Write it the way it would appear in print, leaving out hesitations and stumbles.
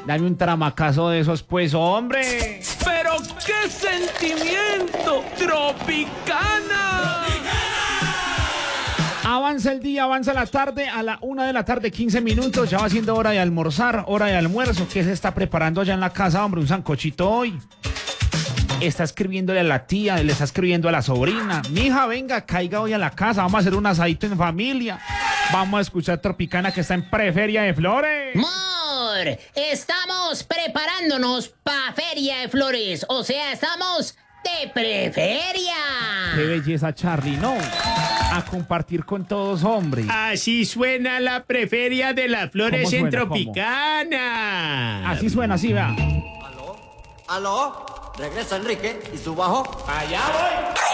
Dame un tramacazo de esos, pues, hombre. ¡Pero qué sentimiento! ¡Tropicana! Avanza el día, avanza la tarde, a la 1 de la tarde, 15 minutos, ya va siendo hora de almorzar, hora de almuerzo. ¿Qué se está preparando allá en la casa, hombre? ¿Un sancochito hoy? Está escribiéndole a la tía, le está escribiendo a la sobrina. Mija, venga, caiga hoy a la casa, vamos a hacer un asadito en familia. Vamos a escuchar Tropicana, que está en Preferia de Flores. ¡Mor! Estamos preparándonos pa' Feria de Flores. O sea, estamos de preferia. Qué belleza, Charlie, ¿no? A compartir con todos, hombre. Así suena la preferia de las flores ¿Cómo en suena? Tropicana. Así suena, así, vea. ¿Aló? ¿Aló? Regresa Enrique y su bajo. ¡Allá voy!